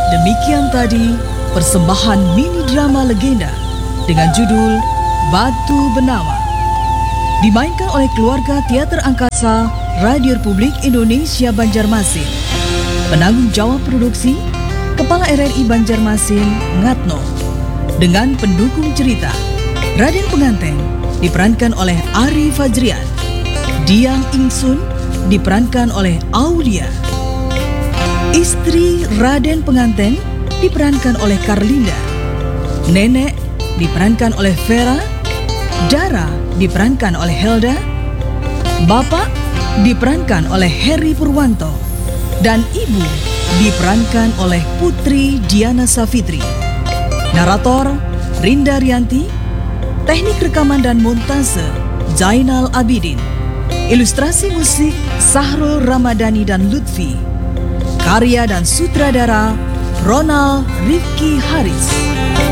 Demikian tadi persembahan mini drama legenda dengan judul Batu Benama, dimainkan oleh keluarga Teater Angkasa Radio Republik Indonesia Banjarmasin. Penanggung jawab produksi Kepala RRI Banjarmasin Ngatno. Dengan pendukung cerita Raden Penganten diperankan oleh Ari Fajrian, Diang Ingsun diperankan oleh Aulia, istri Raden Penganten diperankan oleh Karlinda, nenek diperankan oleh Vera, Dara diperankan oleh Helda, bapak diperankan oleh Heri Purwanto, dan ibu diperankan oleh Putri Diana Safitri. Narator Rinda Rianti, teknik rekaman dan montase Zainal Abidin, ilustrasi musik Sahrul Ramadhani dan Lutfi, karya dan sutradara Ronald Rifki Haris.